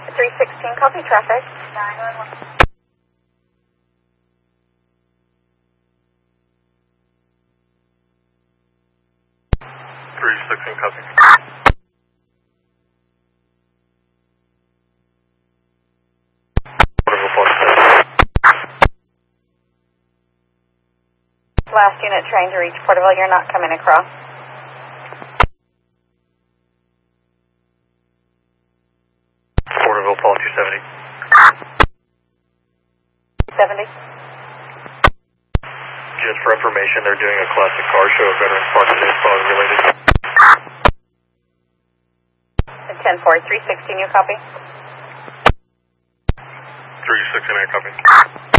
316, copy traffic. 911. Copy. Last unit trying to reach Porterville, you're not coming across. Porterville, Paul 270. 70. Just for information, they're doing a classic car show at Veterans Park today, probably related. 10-4, 316, you copy? 369, copy.